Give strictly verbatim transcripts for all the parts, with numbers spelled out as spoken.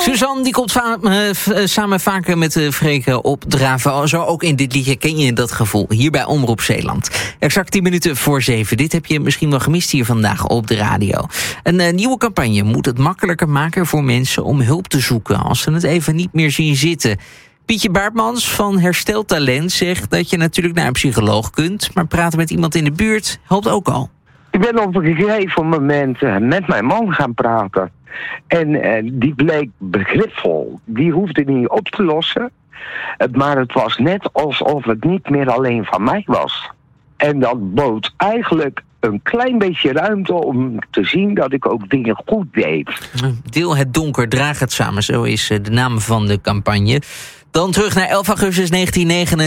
Suzanne die komt va- uh, f- samen vaker met uh, Freke opdraven. Zo ook in dit liedje ken je dat gevoel. Hier bij Omroep Zeeland. Exact tien minuten voor zeven. Dit heb je misschien wel gemist hier vandaag op de radio. Een uh, nieuwe campagne moet het makkelijker maken voor mensen om hulp te zoeken als ze het even niet meer zien zitten. Pietje Baartmans van Hersteltalent zegt dat je natuurlijk naar een psycholoog kunt, maar praten met iemand in de buurt helpt ook al. Ik ben op een gegeven moment uh, met mijn man gaan praten. En uh, die bleek begripvol. Die hoefde niet op te lossen. Uh, maar het was net alsof het niet meer alleen van mij was. En dat bood eigenlijk een klein beetje ruimte om te zien dat ik ook dingen goed deed. Deel het donker, draag het samen. Zo is uh, de naam van de campagne. Dan terug naar elf augustus negentien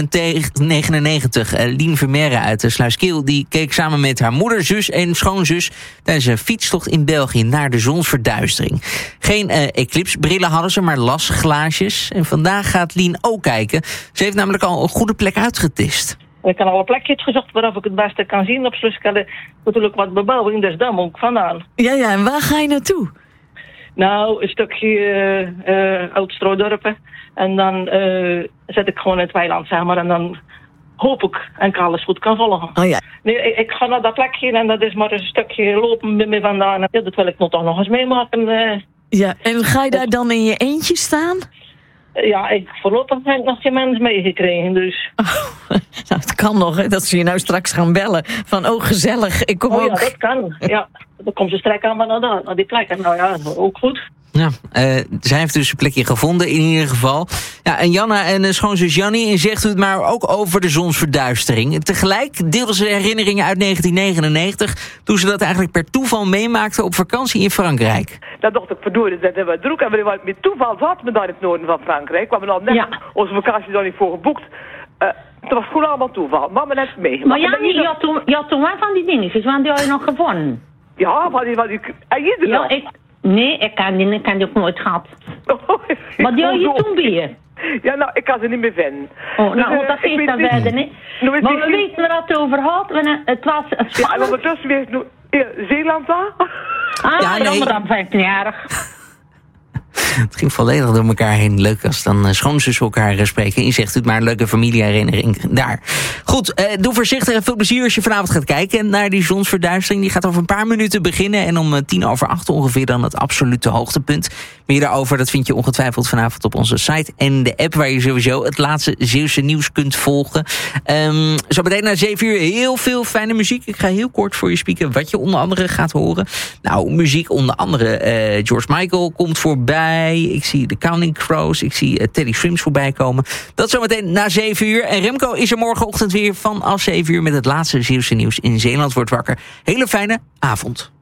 negenennegentig. Uh, Lien Vermeire uit de Sluiskil die keek samen met haar moeder, zus en schoonzus tijdens een fietstocht in België naar de zonsverduistering. Geen uh, eclipsbrillen hadden ze, maar lasglaasjes. En vandaag gaat Lien ook kijken. Ze heeft namelijk al een goede plek uitgetest. Ik heb al een plekje gezocht waarop ik het beste kan zien op Sluiskil. Natuurlijk wat bebouwing, dus daar moet ik vandaan. Ja, ja, en waar ga je naartoe? Nou, een stukje uh, uh, Oud-Stroodorpen. En dan uh, zet ik gewoon in het weiland, zeg maar. En dan hoop ik en ik alles goed kan volgen. Oh ja. Nee, ik, ik ga naar dat plekje en dat is maar een stukje lopen bij mij vandaan. Ja, dat wil ik nog toch nog eens meemaken. Uh. Ja, en ga je daar dan in je eentje staan? Ja, ik voorlopig heb ik nog geen mensen meegekregen, dus. Oh, nou, het kan nog, hè, dat ze je nou straks gaan bellen. Van, oh, gezellig, ik kom oh, ook. Ja, dat kan. Ja, dan komt ze strek aan van naar, naar die plek. En nou ja, ook goed. Ja, uh, zij heeft dus een plekje gevonden in ieder geval. Ja, en Janna en uh, schoonzus Jannie en zegt u het maar ook over de zonsverduistering. Tegelijk deelden ze herinneringen uit negentien negenennegentig... toen ze dat eigenlijk per toeval meemaakten op vakantie in Frankrijk. Dat dacht ik, verdorie, dat hebben we druk. En we met toeval zaten we daar in het noorden van Frankrijk. We hebben al net ja. onze vakantie daar niet voor geboekt. Uh, het was gewoon allemaal toeval. We hebben net meegemaakt. Maar Jannie, je had toen, je had toen wel van die dingetjes, want die had je nog gevonden. Ja, van die... Van die en je ja, ik... Nee, ik kan die, ik kan die ook nooit gehad. Oh, maar die had je toen bij. Ja, nou, ik kan ze niet meer vinden. Oh, nou, dus, uh, dat geeft dan verder niet. Maar we weten waar het over had. Het was spannend. Ja, en ondertussen weer nu ja, Zeeland daar. Ah, ja, nee. Dan vijftienjarig. Het ging volledig door elkaar heen. Leuk als dan uh, schoonzus elkaar uh, spreken. En zegt u het maar, een leuke familieherinnering daar. Goed, uh, doe voorzichtig en veel plezier als je vanavond gaat kijken naar die zonsverduistering. Die gaat over een paar minuten beginnen. En om uh, tien over acht ongeveer dan het absolute hoogtepunt. Meer daarover, dat vind je ongetwijfeld vanavond op onze site. En de app waar je sowieso het laatste Zeeuwse nieuws kunt volgen. Um, zo meteen na zeven uur heel veel fijne muziek. Ik ga heel kort voor je spieken wat je onder andere gaat horen. Nou, muziek onder andere uh, George Michael komt voorbij. Ik zie de Counting Crows. Ik zie uh, Teddy Swims voorbij komen. Dat zometeen na zeven uur. En Remco is er morgenochtend weer vanaf zeven uur met het laatste Zeeuwse nieuws in Zeeland wordt wakker. Hele fijne avond.